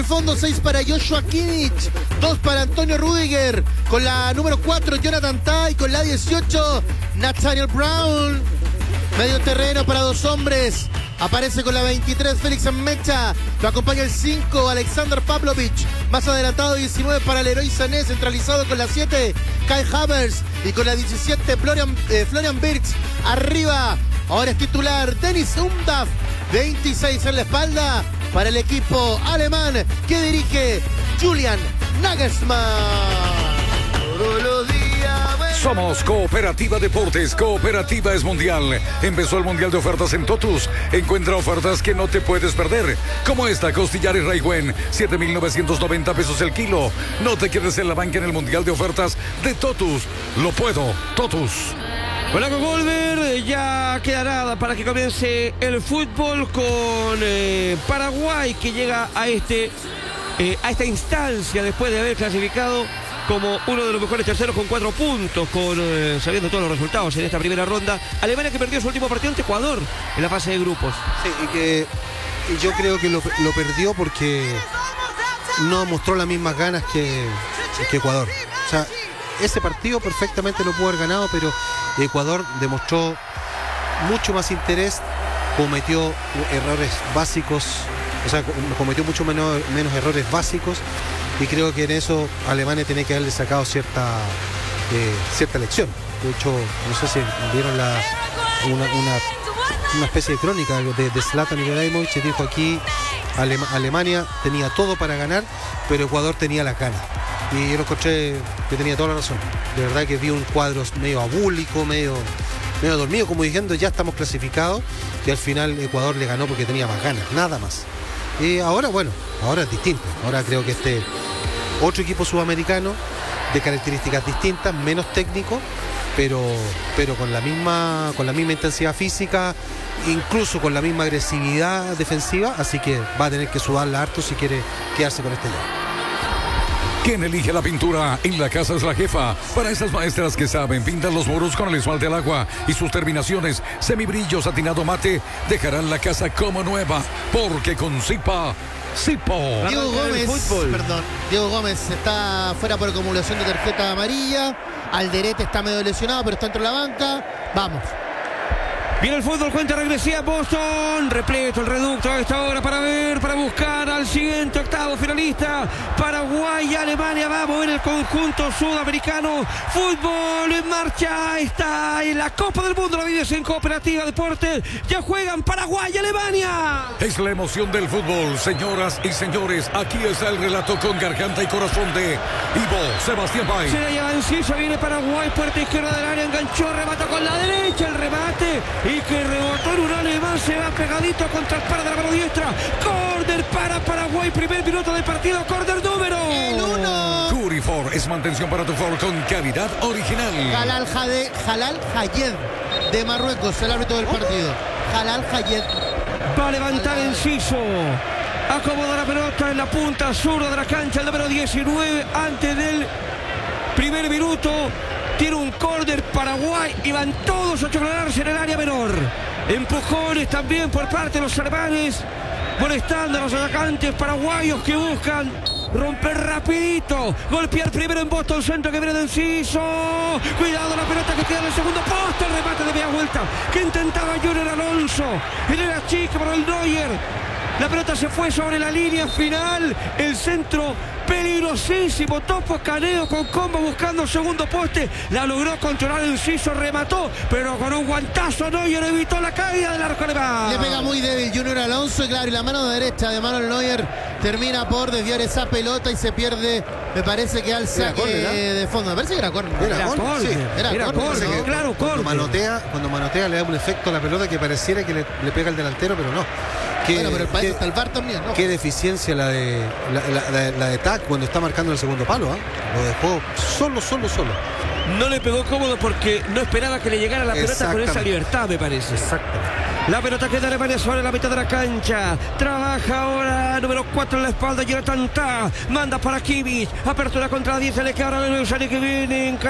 Fondo 6 para Joshua Kimmich, 2 para Antonio Rüdiger, con la número 4 Jonathan Tah y con la 18 Nathaniel Brown. Medio terreno para 2 hombres, aparece con la 23 Félix Mecha, lo acompaña el 5 Alexander Pavlovic, más adelantado 19 para Leroy Sané, centralizado con la 7 Kai Havertz y con la 17 Florian Wirtz. Arriba, ahora es titular Dennis Undav, 26 en la espalda para el equipo alemán que dirige Julian Nagelsmann. Todos los días, bueno. Somos Cooperativa Deportes, Cooperativa es mundial. Empezó el mundial de ofertas en Totus. Encuentra ofertas que no te puedes perder, como esta, costillares Raigüen, 7,990 pesos el kilo. No te quedes en la banca en el mundial de ofertas de Totus. Lo puedo, Totus. Hola, con Golver, ya queda nada para que comience el fútbol con Paraguay, que llega a esta instancia después de haber clasificado como uno de los mejores terceros con 4 puntos, sabiendo todos los resultados en esta primera ronda. Alemania, que perdió su último partido ante Ecuador en la fase de grupos. Sí, y yo creo que lo perdió porque no mostró las mismas ganas que Ecuador. O sea, ese partido perfectamente lo pudo haber ganado, pero Ecuador demostró mucho más interés, cometió errores básicos, o sea, cometió mucho menos errores básicos, y creo que en eso Alemania tiene que haberle sacado cierta lección. De hecho, no sé si vieron una especie de crónica de Zlatan Ibrahimovic, que dijo aquí Alemania tenía todo para ganar, pero Ecuador tenía las ganas. Y yo lo encontré que tenía toda la razón. De verdad que vi un cuadro medio abúlico, medio dormido, como diciendo ya estamos clasificados, y al final Ecuador le ganó porque tenía más ganas, nada más. Y ahora, bueno, ahora es distinto. Ahora creo que otro equipo sudamericano de características distintas, menos técnico, pero con la misma intensidad física, incluso con la misma agresividad defensiva, así que va a tener que sudarla harto si quiere quedarse con este lado. ¿Quién elige la pintura? En la casa es la jefa. Para esas maestras que saben pintar los muros con el esmalte al agua y sus terminaciones semibrillo satinado mate dejarán la casa como nueva, porque con Sipo. Diego Gómez está fuera por acumulación de tarjeta amarilla. Alderete está medio lesionado, pero está dentro de la banca. Vamos. Viene el fútbol, cuenta regresiva Boston, repleto el reducto a esta hora para buscar al siguiente octavo finalista. Paraguay y Alemania, vamos en el conjunto sudamericano. Fútbol en marcha, está en la Copa del Mundo, la vives en Cooperativa Deportes. Ya juegan Paraguay y Alemania. Es la emoción del fútbol, señoras y señores. Aquí está el relato con garganta y corazón de Ivo Sebastián Bay. Se la lleva Enciso, viene Paraguay, puerta izquierda del área, enganchó, remata con la derecha, el remate. Y que rebotó en un alemán, se va pegadito contra el par de la mano diestra. Córner para Paraguay, primer minuto de partido, córner número el 1. Curifor es mantención para tu Ford con calidad original. Jalal Hayed de Marruecos, el árbitro del partido. Jalal Hayed. Va a levantar Enciso. Acomoda la pelota en la punta sur de la cancha, el número 19, antes del primer minuto. Tiene un córner Paraguay y van todos a chocolarse en el área menor. Empujones también por parte de los alemanes, molestando a los atacantes paraguayos que buscan romper rapidito. Golpear primero en Boston, centro que viene de Enciso. Cuidado la pelota que queda en el segundo poste. El remate de media vuelta que intentaba Junior Alonso. Él era chico para el Neuer. La pelota se fue sobre la línea final. El centro peligrosísimo. Topo Caneo con combo buscando el segundo poste. La logró controlar Enciso, remató, pero con un guantazo Neuer evitó la caída del arco alemán. Le pega muy débil Junior Alonso, y claro, y la mano derecha de Manuel Neuer termina por desviar esa pelota y se pierde. Me parece que al saque de fondo. Me parece que era córner. Era córner, claro, córner. Cuando manotea le da un efecto a la pelota que pareciera que le pega al delantero, pero no. Bueno, pero para eso está el VAR también, ¿no? Qué deficiencia la de Tac cuando está marcando el segundo palo, ¿eh? Lo dejó solo. No le pegó cómodo porque no esperaba que le llegara la pelota con esa libertad, me parece. Exacto. La pelota queda en Alemania sobre la mitad de la cancha. Trabaja ahora número 4 en la espalda. Jonathan Tah manda para Kimmich. Apertura contra la 10. Se le queda ahora el que viene en